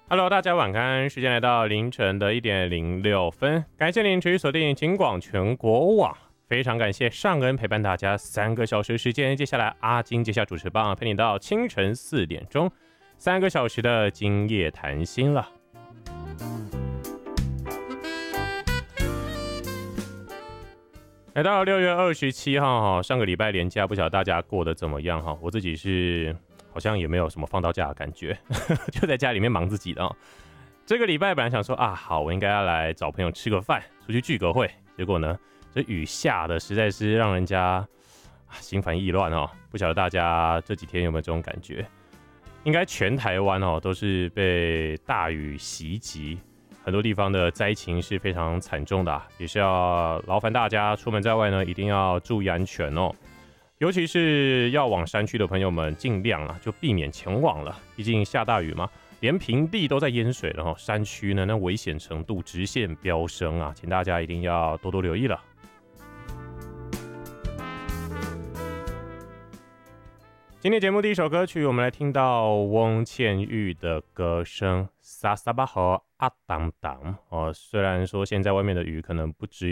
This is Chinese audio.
Hello，大家晚安，时间来到凌晨的1:06，感谢您持续锁定警广全国网，非常感谢尚恩陪伴大家3个小时时间。接下来阿金接下主持棒，陪你到清晨4点钟，3个小时的今夜谈心了。来到6月27号，上个礼拜连假，不晓得大家过得怎么样哈？我自己是好像也没有什么放到假的感觉，就在家里面忙自己的哦。这个礼拜本来想说啊，好，我应该要来找朋友吃个饭，出去聚个会。结果呢，这雨下的实在是让人家心烦意乱哦。不晓得大家这几天有没有这种感觉？应该全台湾哦都是被大雨袭击。很多地方的灾情是非常惨重的也是要劳烦大家出门在外呢，一定要注意安全哦。尤其是要往山区的朋友们，尽量就避免前往了。毕竟下大雨嘛，连平地都在淹水了山区呢那危险程度直线飙升请大家一定要多多留意了。今天节目第一首歌曲，我们来听到翁倩玉的歌声《沙沙巴和阿当当》虽然说现在外面的雨可能不只